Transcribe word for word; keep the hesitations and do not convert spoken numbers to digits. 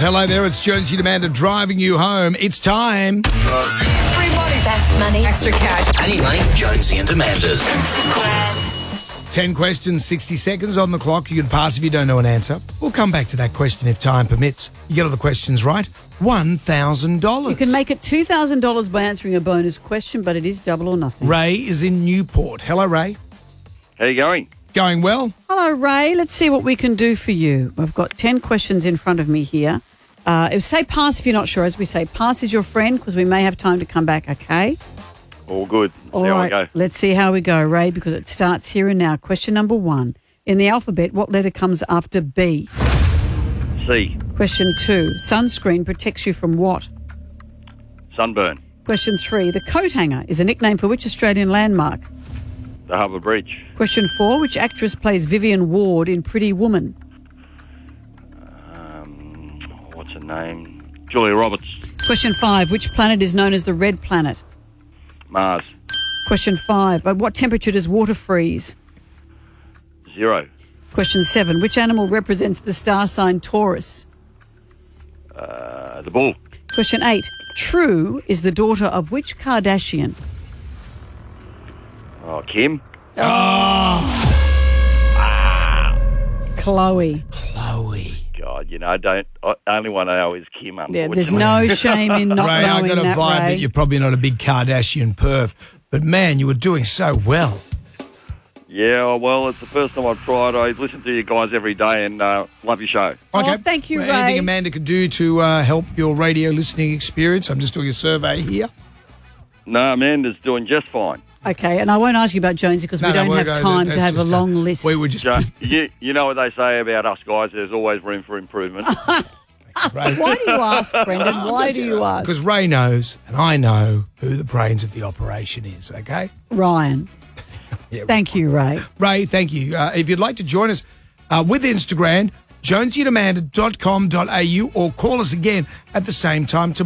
Hello there, it's Jonesy and Amanda driving you home. It's time. Free money. Best money. Extra cash. Any money? Jonesy and Amanda's. ten questions, sixty seconds on the clock. You can pass if you don't know an answer. We'll come back to that question if time permits. You get all the questions right, one thousand dollars. You can make it two thousand dollars by answering a bonus question, but it is double or nothing. Ray is in Newport. Hello, Ray. How you going? Going well? Hello, Ray. Let's see what we can do for you. I've got ten questions in front of me here. Uh, it say pass if you're not sure. As we say, pass is your friend because we may have time to come back, okay? All good. All see right, how I go. let's see how we go, Ray, because it starts here and now. Question number one. In the alphabet, what letter comes after B? C. Question two. Sunscreen protects you from what? Sunburn. Question three. The coat hanger is a nickname for which Australian landmark? The Harbour Bridge. Question four. Which actress plays Vivian Ward in Pretty Woman? Um, what's her name? Julia Roberts. Question five. Which planet is known as the red planet? Mars. Question five. At what temperature does water freeze? Zero. Question seven. Which animal represents the star sign Taurus? Uh, the bull. Question eight. True is the daughter of which Kardashian? Oh, Kim. Chloe. Chloe. God, you know, I don't. I, only one I know is Kim. Yeah, there's unfortunately. no shame in not Ray, I knowing got a that, vibe Ray. that you're probably not a big Kardashian perv, but man, you were doing so well. Yeah, well, it's the first time I've tried. I listen to you guys every day and uh, love your show. Oh, thank you, Anything Ray. Amanda could do to uh, help your radio listening experience? I'm just doing a survey here. No, Amanda's doing just fine. Okay, and I won't ask you about Jonesy because No, we no, don't we're have going- time to that's have a just, uh, long list. We were just... Jo- you, you know what they say about us guys, there's always room for improvement. Ray. Why do you ask, Brendan? Why do you ask? Because Ray knows, and I know, who the brains of the operation is, okay? Ryan. Yeah, Thank you, Ray. Ray, thank you. Uh, if you'd like to join us uh, with Instagram, jonesy and amanda dot com dot a u or call us again at the same time tomorrow.